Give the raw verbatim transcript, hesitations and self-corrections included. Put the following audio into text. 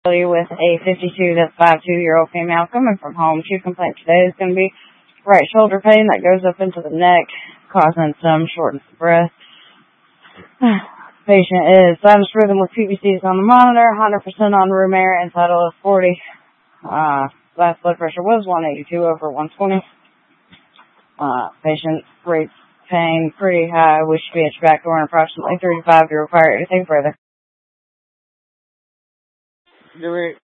With a fifty-two to fifty-two-year-old female coming from home. Two complaints today is going to be right shoulder pain that goes up into the neck, causing some shortness of breath. Patient is sinus rhythm with P V Cs on the monitor, one hundred percent on room air, and total of forty. Uh, last blood pressure was one eighty-two over one twenty. Uh, patient rates pain pretty high. We should be at your back door in approximately three to five to require anything further.